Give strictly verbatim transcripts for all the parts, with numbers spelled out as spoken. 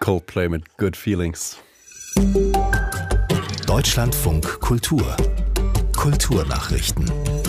Coldplay mit Good Feelings. Deutschlandfunk Kultur. Kulturnachrichten.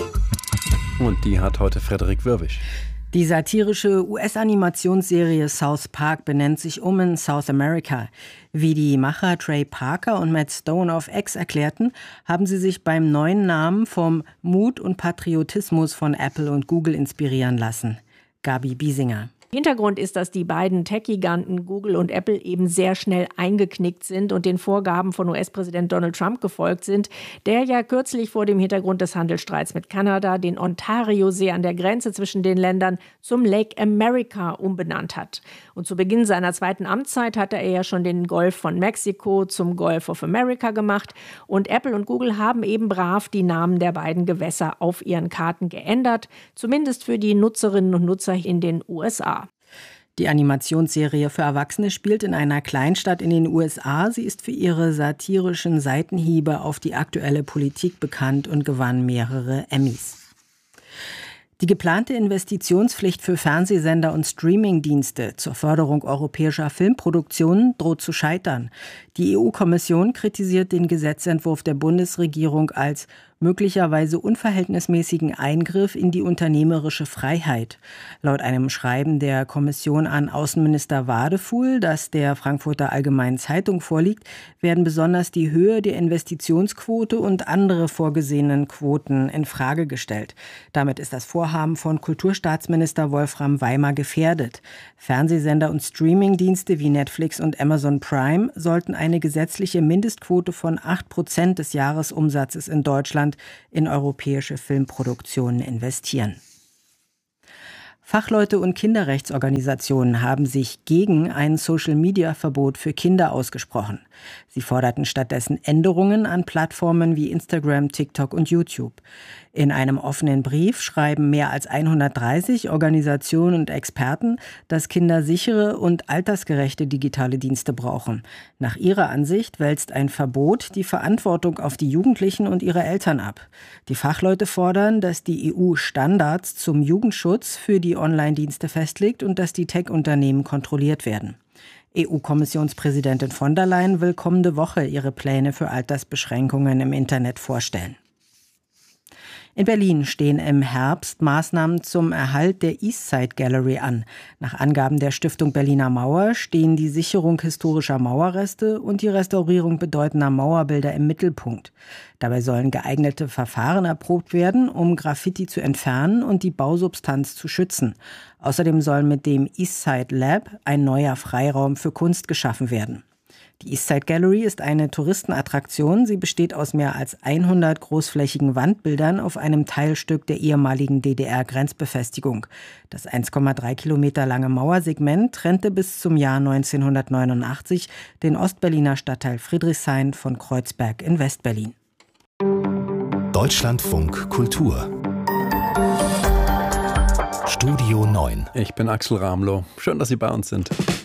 Und die hat heute Frederik Wirwisch. Die satirische U S-Animationsserie South Park benennt sich um in South America. Wie die Macher Trey Parker und Matt Stone auf X erklärten, haben sie sich beim neuen Namen vom Mut und Patriotismus von Apple und Google inspirieren lassen. Gabi Biesinger. Hintergrund ist, dass die beiden Tech-Giganten Google und Apple eben sehr schnell eingeknickt sind und den Vorgaben von U S-Präsident Donald Trump gefolgt sind, der ja kürzlich vor dem Hintergrund des Handelsstreits mit Kanada den Ontario-See an der Grenze zwischen den Ländern zum Lake America umbenannt hat. Und zu Beginn seiner zweiten Amtszeit hatte er ja schon den Golf von Mexiko zum Gulf of America gemacht. Und Apple und Google haben eben brav die Namen der beiden Gewässer auf ihren Karten geändert, zumindest für die Nutzerinnen und Nutzer in den U S A. Die Animationsserie für Erwachsene spielt in einer Kleinstadt in den U S A. Sie ist für ihre satirischen Seitenhiebe auf die aktuelle Politik bekannt und gewann mehrere Emmys. Die geplante Investitionspflicht für Fernsehsender und Streamingdienste zur Förderung europäischer Filmproduktionen droht zu scheitern. Die E U-Kommission kritisiert den Gesetzentwurf der Bundesregierung als möglicherweise unverhältnismäßigen Eingriff in die unternehmerische Freiheit. Laut einem Schreiben der Kommission an Außenminister Wadefuhl, das der Frankfurter Allgemeinen Zeitung vorliegt, werden besonders die Höhe der Investitionsquote und andere vorgesehenen Quoten in Frage gestellt. Damit ist das Vorhaben von Kulturstaatsminister Wolfram Weimar gefährdet. Fernsehsender und Streamingdienste wie Netflix und Amazon Prime sollten eine gesetzliche Mindestquote von acht Prozent des Jahresumsatzes in Deutschland in europäische Filmproduktionen investieren. Fachleute und Kinderrechtsorganisationen haben sich gegen ein Social-Media-Verbot für Kinder ausgesprochen. Sie forderten stattdessen Änderungen an Plattformen wie Instagram, TikTok und YouTube. In einem offenen Brief schreiben mehr als hundertdreißig Organisationen und Experten, dass Kinder sichere und altersgerechte digitale Dienste brauchen. Nach ihrer Ansicht wälzt ein Verbot die Verantwortung auf die Jugendlichen und ihre Eltern ab. Die Fachleute fordern, dass die E U Standards zum Jugendschutz für die Online-Dienste festlegt und dass die Tech-Unternehmen kontrolliert werden. E U-Kommissionspräsidentin von der Leyen will kommende Woche ihre Pläne für Altersbeschränkungen im Internet vorstellen. In Berlin stehen im Herbst Maßnahmen zum Erhalt der Eastside Gallery an. Nach Angaben der Stiftung Berliner Mauer stehen die Sicherung historischer Mauerreste und die Restaurierung bedeutender Mauerbilder im Mittelpunkt. Dabei sollen geeignete Verfahren erprobt werden, um Graffiti zu entfernen und die Bausubstanz zu schützen. Außerdem soll mit dem Eastside Lab ein neuer Freiraum für Kunst geschaffen werden. Die Eastside Gallery ist eine Touristenattraktion. Sie besteht aus mehr als hundert großflächigen Wandbildern auf einem Teilstück der ehemaligen D D R-Grenzbefestigung. Das eins Komma drei Kilometer lange Mauersegment trennte bis zum Jahr neunzehnhundertneunundachtzig den Ostberliner Stadtteil Friedrichshain von Kreuzberg in Westberlin. Deutschlandfunk Kultur. Studio neun. Ich bin Axel Ramlow. Schön, dass Sie bei uns sind.